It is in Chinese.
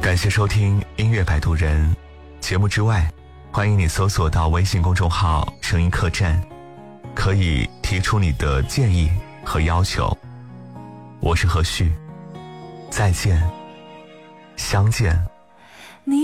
感谢收听音乐摆渡人。节目之外，欢迎你搜索到微信公众号声音客栈，可以提出你的建议和要求。我是何旭，再见，相见